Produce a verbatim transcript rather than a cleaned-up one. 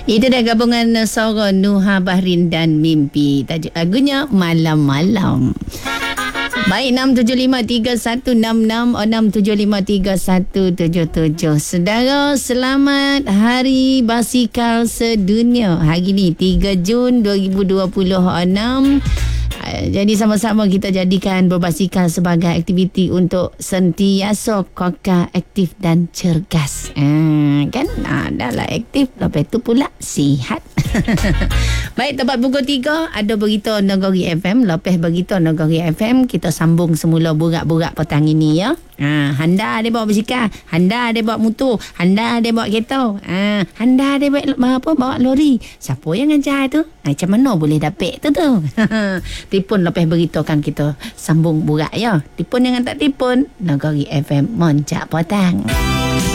Itu dah gabungan suara Nuha Bahrin dan Mimpi. Tajuk lagunya Malam-Malam. Baik, enam tujuh lima tiga satu enam enam enam tujuh lima tiga satu tujuh tujuh. Saudara, selamat Hari Basikal Sedunia. Hari ni tiga Jun dua ribu dua puluh enam. Jadi sama-sama kita jadikan berbasikal sebagai aktiviti untuk sentiasa kekal aktif dan cergas. Hmm, kan? Ah, dah lah aktif, lepas tu pula sihat. Baik, tepat pukul tiga ada berita Negeri F M. Lepas berita Negeri F M, kita sambung semula burak-burak petang ini ya. Ha, handa dia bawa basikal, handa dia bawa motor, handa dia bawa kereta, ha, handa dia bawa apa, bawa lori. Siapa yang ngajar tu? Ha, macam mana boleh dapat tu tu? Tipun lepas beritakan kita sambung burak ya. Tipun jangan tak tipun. Negeri F M Moncak Petang.